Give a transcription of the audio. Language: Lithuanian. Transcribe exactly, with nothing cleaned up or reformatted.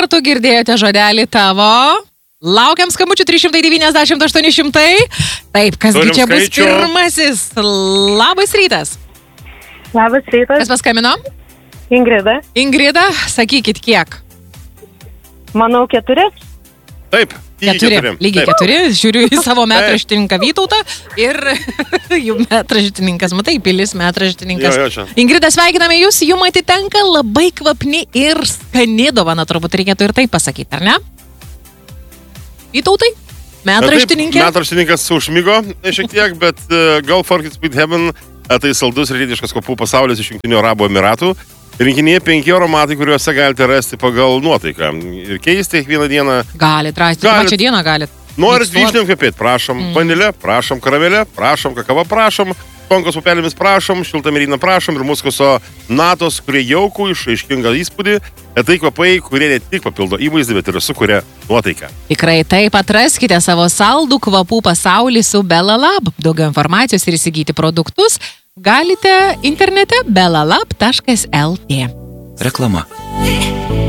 kartų girdėjote žodelį tavo. Laukiam skambučių trys šimtai devyniasdešimt aštuoni šimtai. Taip, kasgi čia bus skaičių. pirmasis. Labas rytas. Labas rytas. Kas paskambino? Ingrida. Ingrida, sakykit kiek? Manau, keturi. Taip, Keturi, lygiai Taip. keturi. Žiūriu į savo metraštininką Vytautą ir jų metraštininkas, matai, pilis metraštininkas. Jo, jo, čia. Ingrida, sveikiname jūs, jum atitenka labai kvapni ir skani dovana, turbūt reikėtų ir taip pasakyti, ar ne? Vytautai? Metraštininkė? Metraštininkas užmigo šiek tiek, bet uh, Go for Kids with Heaven, uh, tai saldus ir rytiškas kvapų pasaulis iš Jungtinių Arabų Emiratų. Rinkinyje penki aromatai, kuriuose galite rasti pagal nuotaiką. Ir keisti kiekvieną dieną. Galit rasti, Galit. pačią dieną galit. Norit Miksuot. vyšniam kvepėt, prašom. Mm. Vanilė, prašom. Karamelė, prašom. Kakava, prašom. Tonkos pupelėmis, prašom. Šiltamiriną, prašom. Ir muskoso natos, kurie jaukų išaiškingą įspūdį. Tai kvapai, kurie ne tik papildo įvaizdį, bet ir sukuria nuotaiką. Tikrai taip, atraskite savo saldų kvapų pasaulį su Bella Lab. Daugiau informacijos ir įsigyti produktus galite internete belalab taškas lt. Reklama.